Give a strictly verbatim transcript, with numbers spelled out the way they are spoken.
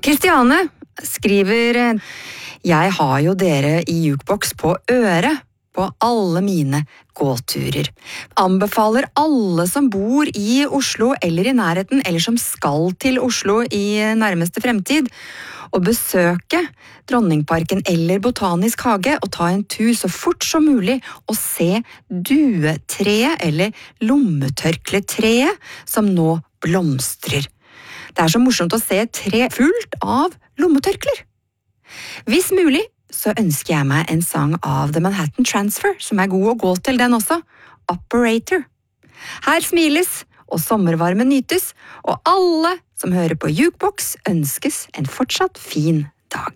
Kristiane skriver: Jeg har jo dere i Jukebox på øret på alle mine gåturer. Anbefaler alle som bor i Oslo eller i nærheten, eller som skal til Oslo i nærmeste fremtid, å besøke Dronningparken eller Botanisk hage og ta en tur så fort som mulig og se duetreet eller lommetørkletreet som nå blomstrer. Det er så morsomt å se et tre fullt av lommetørkler. Hvis mulig, så ønsker jeg meg en sang av The Manhattan Transfer, som er god å gå til den også, Operator. Her smiles, og sommervarme nytes, og alle som hører på Jukebox ønskes en fortsatt fin